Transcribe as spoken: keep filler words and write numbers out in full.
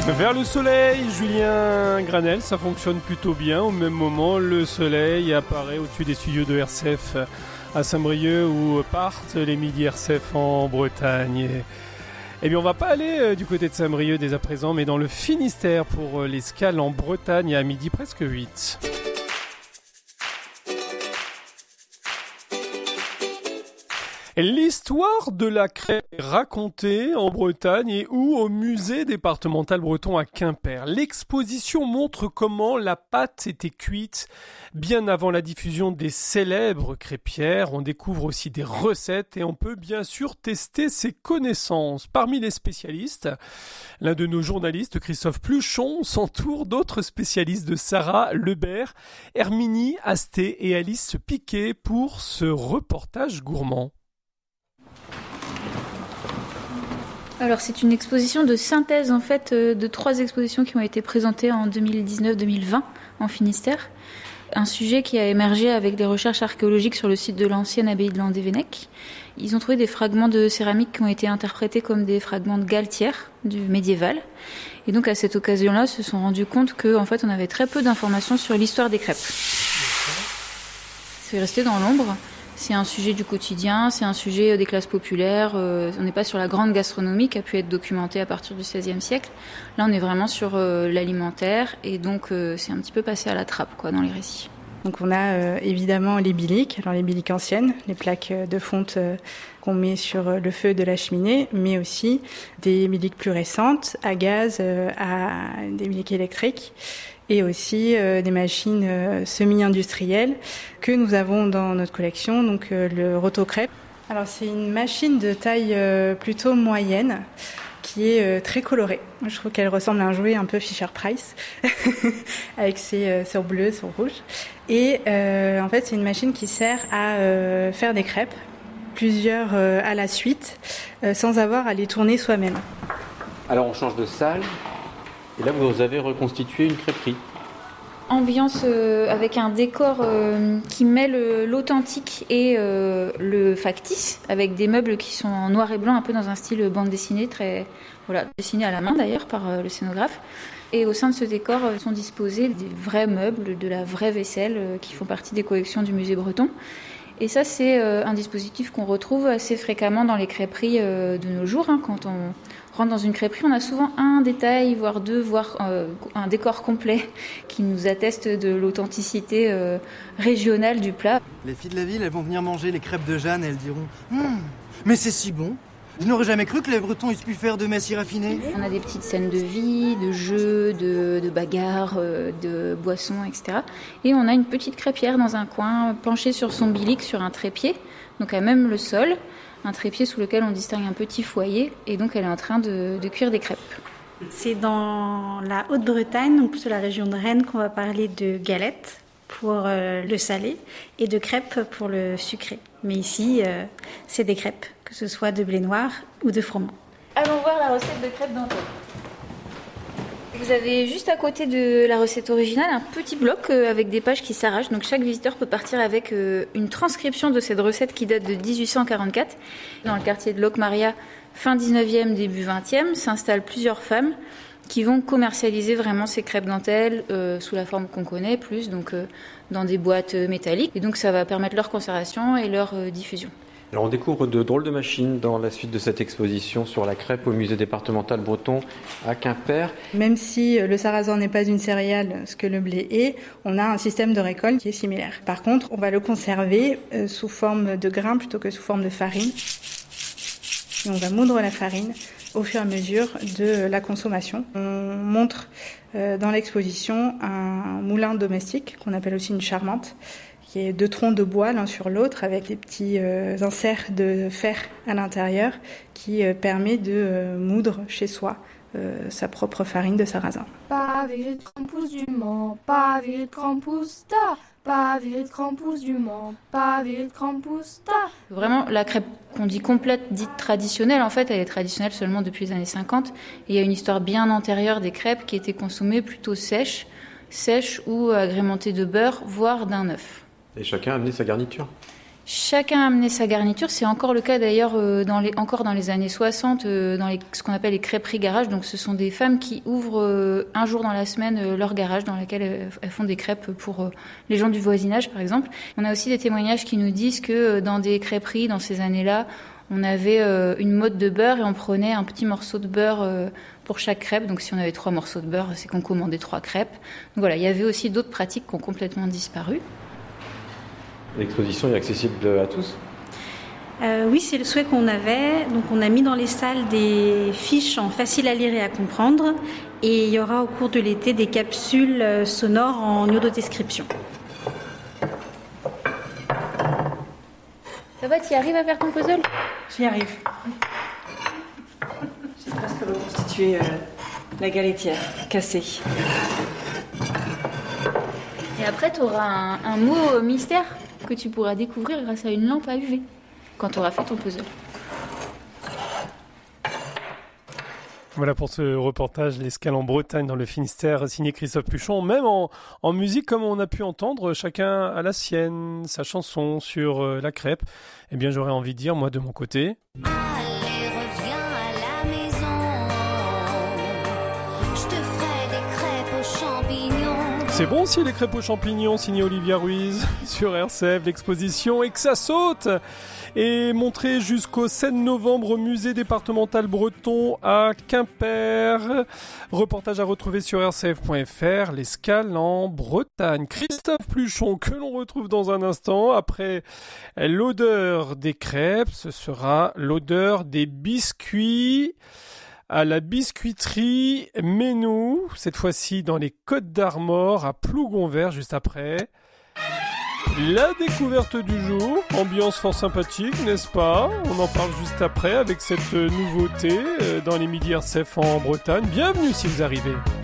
Vers le soleil, Julien Granel, ça fonctionne plutôt bien. Au même moment, le soleil apparaît au-dessus des studios de R C F à Saint-Brieuc où partent les midis R C F en Bretagne. Eh bien, on va pas aller du côté de Saint-Brieuc dès à présent, mais dans le Finistère pour l'escale en Bretagne à midi presque huit. L'histoire de la crêpe est racontée en Bretagne et ou au musée départemental breton à Quimper. L'exposition montre comment la pâte était cuite bien avant la diffusion des célèbres crêpières. On découvre aussi des recettes et on peut bien sûr tester ses connaissances. Parmi les spécialistes, l'un de nos journalistes, Christophe Pluchon, s'entoure d'autres spécialistes de Sarah Lebert, Herminie Asté et Alice Piquet pour ce reportage gourmand. Alors c'est une exposition de synthèse en fait de trois expositions qui ont été présentées en deux mille dix-neuf deux mille vingt en Finistère. Un sujet qui a émergé avec des recherches archéologiques sur le site de l'ancienne abbaye de Landévennec. Ils ont trouvé des fragments de céramique qui ont été interprétés comme des fragments de galetière du médiéval. Et donc à cette occasion-là, ils se sont rendus compte qu'en fait on avait très peu d'informations sur l'histoire des crêpes. C'est resté dans l'ombre. C'est un sujet du quotidien, c'est un sujet des classes populaires. Euh, on n'est pas sur la grande gastronomie qui a pu être documentée à partir du seizième siècle. Là, on est vraiment sur euh, l'alimentaire et donc euh, c'est un petit peu passé à la trappe quoi, dans les récits. Donc on a euh, évidemment les biliques, alors les biliques anciennes, les plaques de fonte euh, qu'on met sur le feu de la cheminée, mais aussi des biliques plus récentes, à gaz, euh, à des biliques électriques. Et aussi euh, des machines euh, semi-industrielles que nous avons dans notre collection, donc euh, le rotocrêpe. Alors c'est une machine de taille euh, plutôt moyenne qui est euh, très colorée. Je trouve qu'elle ressemble à un jouet un peu Fisher-Price avec ses euh, sur bleu, sur rouge. Et euh, en fait c'est une machine qui sert à euh, faire des crêpes, plusieurs euh, à la suite, euh, sans avoir à les tourner soi-même. Alors on change de salle. Et là, vous avez reconstitué une crêperie. Ambiance euh, avec un décor euh, qui mêle euh, l'authentique et euh, le factice, avec des meubles qui sont en noir et blanc, un peu dans un style bande dessinée, très voilà, dessiné à la main d'ailleurs par euh, le scénographe. Et au sein de ce décor euh, sont disposés des vrais meubles, de la vraie vaisselle euh, qui font partie des collections du musée breton. Et ça, c'est euh, un dispositif qu'on retrouve assez fréquemment dans les crêperies euh, de nos jours. Hein. Quand on rentre dans une crêperie, on a souvent un détail, voire deux, voire euh, un décor complet qui nous atteste de l'authenticité euh, régionale du plat. Les filles de la ville, elles vont venir manger les crêpes de Jeanne et elles diront hm, « Mais c'est si bon !» Je n'aurais jamais cru que les Bretons eussent pu faire de mets si raffinés. On a des petites scènes de vie, de jeux, de, de bagarres, de boissons, et cetera. Et on a une petite crêpière dans un coin, penchée sur son bilic, sur un trépied, donc à même le sol, un trépied sous lequel on distingue un petit foyer, et donc elle est en train de, de cuire des crêpes. C'est dans la Haute-Bretagne, donc plutôt la région de Rennes, qu'on va parler de galettes pour euh, le salé et de crêpes pour le sucré. Mais ici, euh, c'est des crêpes, que ce soit de blé noir ou de froment. Allons voir la recette de crêpes dentelles. Vous avez juste à côté de la recette originale un petit bloc avec des pages qui s'arrachent. Donc chaque visiteur peut partir avec une transcription de cette recette qui date de dix-huit cent quarante-quatre. Dans le quartier de Locmaria, fin dix-neuvième, début vingtième, s'installent plusieurs femmes qui vont commercialiser vraiment ces crêpes dentelles euh, sous la forme qu'on connaît plus, donc euh, dans des boîtes métalliques. Et donc ça va permettre leur conservation et leur euh, diffusion. Alors on découvre de drôles de machines dans la suite de cette exposition sur la crêpe au musée départemental breton à Quimper. Même si le sarrasin n'est pas une céréale, ce que le blé est, on a un système de récolte qui est similaire. Par contre, on va le conserver euh, sous forme de grains plutôt que sous forme de farine. Et on va moudre la farine au fur et à mesure de la consommation. On montre euh, dans l'exposition un moulin domestique qu'on appelle aussi une charmante, qui est deux troncs de bois l'un sur l'autre avec des petits euh, inserts de fer à l'intérieur qui euh, permet de euh, moudre chez soi euh, sa propre farine de sarrasin. Pavé de Krampus du Mans, pavé de Krampus da, pavé de Krampus du Mans, pavé de Krampus da. Vraiment, la crêpe qu'on dit complète, dite traditionnelle, en fait, elle est traditionnelle seulement depuis les années cinquante. Et il y a une histoire bien antérieure des crêpes qui étaient consommées plutôt sèches, sèches ou agrémentées de beurre, voire d'un œuf. Et chacun a amené sa garniture. Chacun amenait sa garniture. C'est encore le cas d'ailleurs euh, dans les, encore dans les années soixante, euh, dans les, ce qu'on appelle les crêperies garage. Donc ce sont des femmes qui ouvrent euh, un jour dans la semaine euh, leur garage dans lequel elles, elles font des crêpes pour euh, les gens du voisinage par exemple. On a aussi des témoignages qui nous disent que euh, dans des crêperies dans ces années-là, on avait euh, une mode de beurre et on prenait un petit morceau de beurre euh, pour chaque crêpe. Donc si on avait trois morceaux de beurre, c'est qu'on commandait trois crêpes. Donc voilà, il y avait aussi d'autres pratiques qui ont complètement disparu. L'exposition est accessible à tous ? Euh, oui, c'est le souhait qu'on avait. Donc, on a mis dans les salles des fiches en facile à lire et à comprendre. Et il y aura au cours de l'été des capsules sonores en audio-description. Ça va, tu y arrives à faire ton puzzle ? J'y arrive. J'ai presque reconstitué euh, la galetière cassée. Et après, tu auras un, un mot mystère que tu pourras découvrir grâce à une lampe à U V quand tu auras fait ton puzzle. Voilà pour ce reportage, l'escale en Bretagne dans le Finistère, signé Christophe Puchon. Même en, en musique, comme on a pu entendre, chacun a la sienne, sa chanson sur euh, la crêpe. Eh bien, j'aurais envie de dire, moi, de mon côté... Allez, reviens à la maison, je te ferai des crêpes aux champignons. C'est bon aussi les crêpes aux champignons, signé Olivia Ruiz sur R C F, l'exposition Et que ça saute est montrée jusqu'au sept novembre au musée départemental breton à Quimper. Reportage à retrouver sur r c f point f r, l'escale en Bretagne. Christophe Pluchon, que l'on retrouve dans un instant. Après l'odeur des crêpes, ce sera l'odeur des biscuits à la biscuiterie Ménou, cette fois-ci dans les Côtes d'Armor, à Plougonvert, juste après. La découverte du jour, ambiance fort sympathique, n'est-ce pas ? On en parle juste après avec cette nouveauté dans les Midi R C F en Bretagne. Bienvenue si vous arrivez.